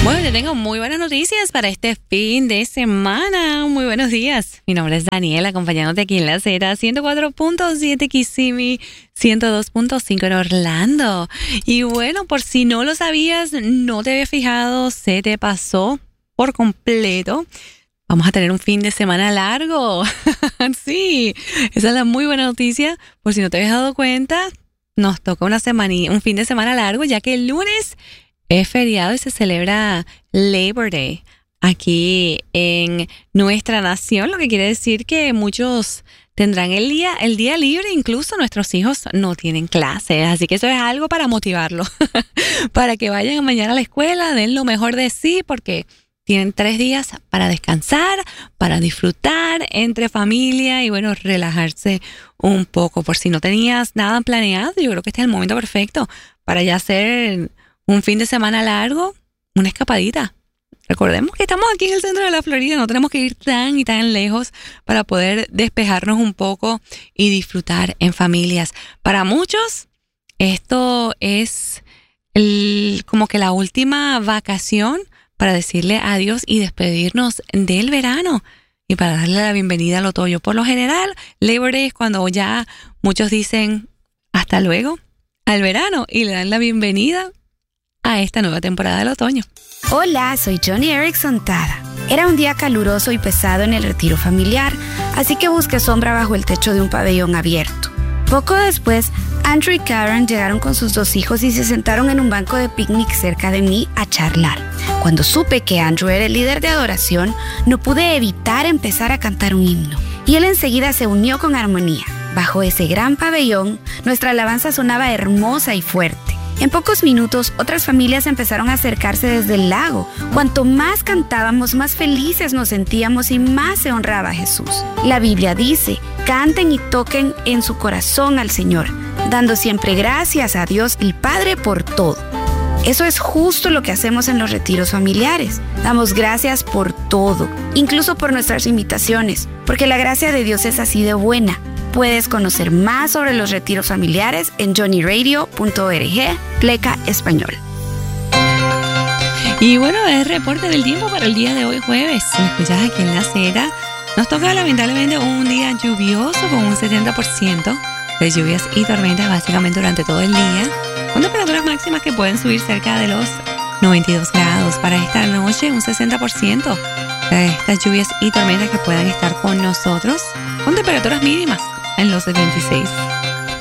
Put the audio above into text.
Bueno, te tengo muy buenas noticias para este fin de semana. Muy buenos días. Mi nombre es Daniela, acompañándote aquí en la Z 104.7 Kissimmee, 102.5 en Orlando. Y bueno, por si no lo sabías, no te había fijado, se te pasó por completo. Vamos a tener un fin de semana largo. Sí, esa es la muy buena noticia. Por si no te habías dado cuenta, nos toca un fin de semana largo, ya que el lunes es feriado y se celebra Labor Day aquí en nuestra nación, lo que quiere decir que muchos tendrán el día libre, incluso nuestros hijos no tienen clases, así que eso es algo para motivarlos, para que vayan mañana a la escuela, den lo mejor de sí, porque tienen 3 días para descansar, para disfrutar entre familia y bueno, relajarse un poco. Por si no tenías nada planeado, yo creo que este es el momento perfecto para ya hacer un fin de semana largo, una escapadita. Recordemos que estamos aquí en el centro de la Florida, no tenemos que ir tan y tan lejos para poder despejarnos un poco y disfrutar en familias. Para muchos, esto es como que la última vacación para decirle adiós y despedirnos del verano y para darle la bienvenida al otoño. Por lo general, Labor Day es cuando ya muchos dicen hasta luego al verano y le dan la bienvenida a esta nueva temporada del otoño. Hola, soy Johnny Erickson Tada. Era un día caluroso y pesado en el retiro familiar, así que busqué sombra bajo el techo de un pabellón abierto. Poco después, Andrew y Karen llegaron con sus 2 hijos y se sentaron en un banco de picnic cerca de mí a charlar. Cuando supe que Andrew era el líder de adoración, no pude evitar empezar a cantar un himno. Y él enseguida se unió con armonía. Bajo ese gran pabellón, nuestra alabanza sonaba hermosa y fuerte. En pocos minutos, otras familias empezaron a acercarse desde el lago. Cuanto más cantábamos, más felices nos sentíamos y más se honraba a Jesús. La Biblia dice, canten y toquen en su corazón al Señor, dando siempre gracias a Dios el Padre por todo. Eso es justo lo que hacemos en los retiros familiares. Damos gracias por todo, incluso por nuestras limitaciones, porque la gracia de Dios es así de buena. Puedes conocer más sobre los retiros familiares en johnnyradio.org, pleca español. Y bueno, es reporte del tiempo para el día de hoy jueves. Me escuchas aquí en la Z. Nos toca lamentablemente un día lluvioso con un 70% de lluvias y tormentas básicamente durante todo el día, con temperaturas máximas que pueden subir cerca de los 92 grados. Para esta noche un 60% de estas lluvias y tormentas que puedan estar con nosotros, con temperaturas mínimas en los 76.